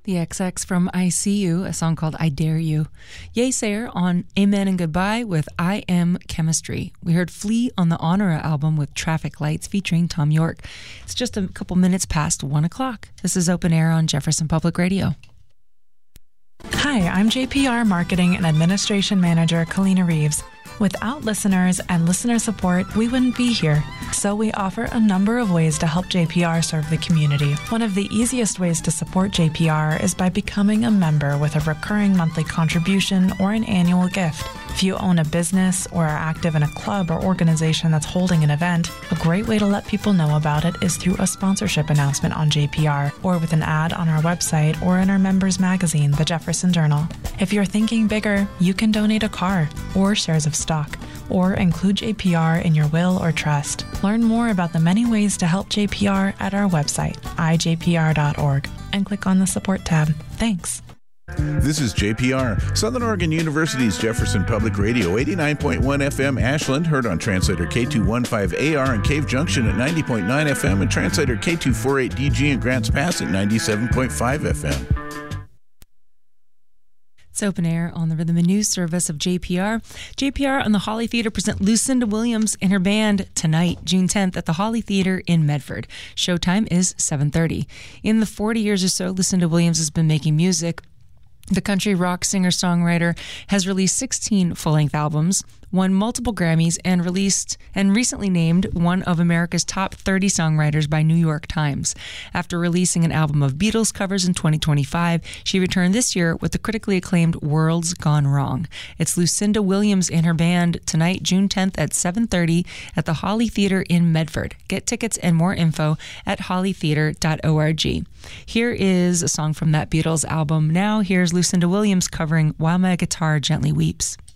The XX from I See You, a song called I Dare You. Yesayer on Amen and Goodbye with I Am Chemistry. We heard Flea on the Honora album with Traffic Lights featuring Tom York. It's just a couple minutes past 1 o'clock. This is Open Air on Jefferson Public Radio. Hi, I'm JPR Marketing and Administration Manager Kalina Reeves. Without listeners and listener support, we wouldn't be here. So we offer a number of ways to help JPR serve the community. One of the easiest ways to support JPR is by becoming a member with a recurring monthly contribution or an annual gift. If you own a business or are active in a club or organization that's holding an event, a great way to let people know about it is through a sponsorship announcement on JPR or with an ad on our website or in our members magazine, the Jefferson Journal. If you're thinking bigger, you can donate a car or shares of stock or include JPR in your will or trust. Learn more about the many ways to help JPR at our website, ijpr.org, and click on the support tab. Thanks. This is JPR, Southern Oregon University's Jefferson Public Radio, 89.1 FM Ashland, heard on translator K215AR in Cave Junction at 90.9 FM and translator K248DG in Grants Pass at 97.5 FM. It's Open Air on the Rhythm and News service of JPR. JPR and the Holly Theater present Lucinda Williams and her band tonight, June 10th, at the Holly Theater in Medford. Showtime is 7:30. In the 40 years or so Lucinda Williams has been making music, the country rock singer-songwriter has released 16 full-length albums, won multiple Grammys, and recently named one of America's top 30 songwriters by New York Times. After releasing an album of Beatles covers in 2025, she returned this year with the critically acclaimed World's Gone Wrong. It's Lucinda Williams and her band tonight, June 10th at 7:30 at the Holly Theater in Medford. Get tickets and more info at hollytheater.org. Here is a song from that Beatles album. Now here's Lucinda Williams covering While My Guitar Gently Weeps.